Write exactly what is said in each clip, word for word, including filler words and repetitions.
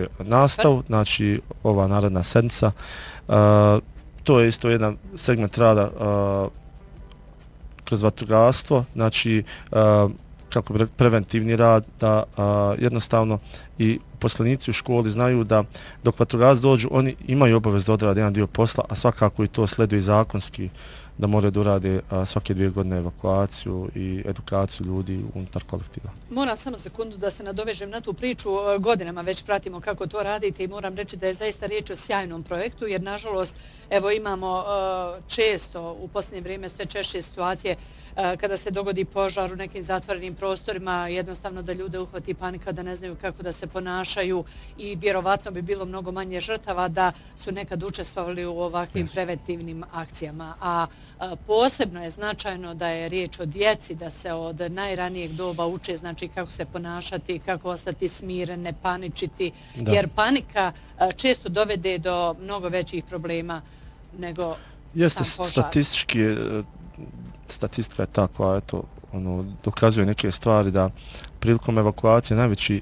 nastavu, znači ova naredna sedmica. Uh, to je isto jedan segment rada uh, kroz vatrogastvo, znači uh, kako bi preventivni rad, da uh, jednostavno i poslanici u školi znaju da dok vatrogasci dođu, oni imaju obavezu da odrade jedan dio posla, a svakako i to sleduje zakonski, da moraju da urade a, svake dvije godine evakuaciju i edukaciju ljudi unutar kolektiva. Moram samo sekundu da se nadovežem na tu priču. Godinama već pratimo kako to radite i moram reći da je zaista riječ o sjajnom projektu, jer nažalost evo imamo uh, često u posljednje vrijeme sve češće situacije uh, kada se dogodi požar u nekim zatvorenim prostorima, jednostavno da ljude uhvati panika, da ne znaju kako da se ponašaju i vjerovatno bi bilo mnogo manje žrtava da su nekad učestvovali u ovakvim yes. preventivnim akcijama. A posebno je značajno da je riječ o djeci, da se od najranijeg doba uče, znači kako se ponašati, kako ostati smiren, ne paničiti, da. Jer panika često dovede do mnogo većih problema nego Jeste, sam požar. Statistički, statistika je ta koja eto, ono, dokazuje neke stvari da prilikom evakuacije najveći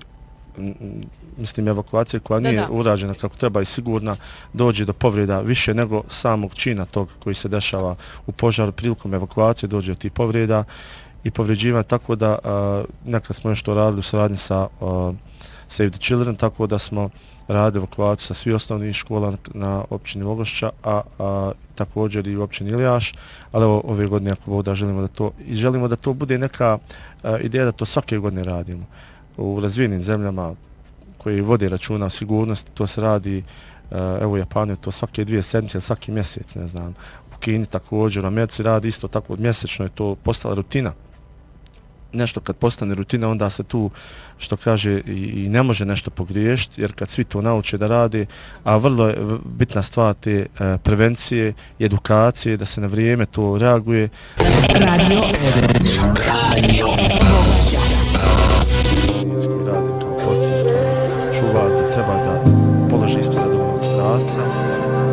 mislim evakuacija koja nije da, da. urađena kako treba i sigurna, dođe do povreda više nego samog čina tog koji se dešava u požaru. Prilikom evakuacije dođe do tih povreda i povređivanja, tako da a, nekad smo još to radili u saradnji sa a, Save the Children, tako da smo radili evakuaciju sa svih osnovnih škola na, na općini Vogošća, a, a također i u općini Iljaš, ali evo, ove godine ako voda želimo da to i želimo da to bude neka a, ideja da to svake godine radimo. U razvijenim zemljama koji vode računa o sigurnosti, to se radi, evo u Japanu to svake dvije sedmice ili svaki mjesec, ne znam. U Kini također, u Americi radi isto tako, mjesečno je to postala rutina. Nešto kad postane rutina, onda se tu, što kaže, i ne može nešto pogriješiti, jer kad svi to nauče da rade, a vrlo je bitna stvar te prevencije i edukacije, da se na vrijeme to reaguje. Radio Radio koji radi kao portir, čuvar, da treba da položi ispit za dobrog vatrogasca.